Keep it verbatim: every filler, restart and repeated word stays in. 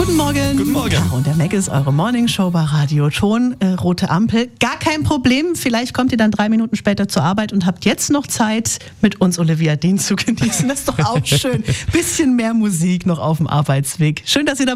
Guten Morgen. Guten Morgen. Caro und der Mac ist eure Morningshow bei Radio Ton. Äh, rote Ampel, gar kein Problem. Vielleicht kommt ihr dann drei Minuten später zur Arbeit und habt jetzt noch Zeit, mit uns Olivia Dean zu genießen. Das ist doch auch schön. Bisschen mehr Musik noch auf dem Arbeitsweg. Schön, dass ihr da